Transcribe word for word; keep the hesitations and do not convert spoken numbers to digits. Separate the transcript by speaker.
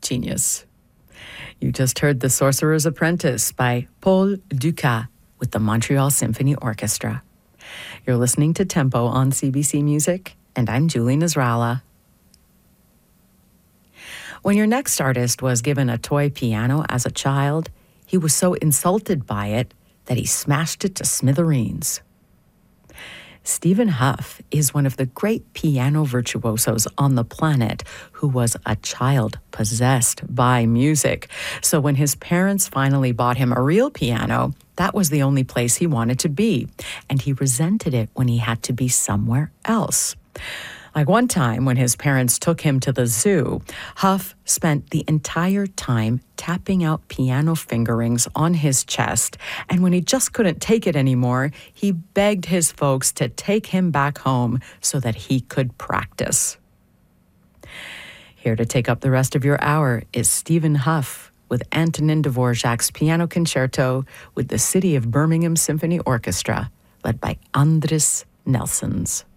Speaker 1: genius. You just heard The Sorcerer's Apprentice by Paul Dukas with the Montreal Symphony Orchestra. You're listening to Tempo on C B C Music, and I'm Julie Nasrallah. When your next artist was given a toy piano as a child, he was so insulted by it that he smashed it to smithereens. Stephen Hough is one of the great piano virtuosos on the planet who was a child possessed by music. So when his parents finally bought him a real piano, that was the only place he wanted to be, and he resented it when he had to be somewhere else. Like one time when his parents took him to the zoo, Hough spent the entire time tapping out piano fingerings on his chest, and when he just couldn't take it anymore, he begged his folks to take him back home so that he could practice. Here to take up the rest of your hour is Stephen Hough with Antonin Dvorak's Piano Concerto with the City of Birmingham Symphony Orchestra, led by Andris Nelsons.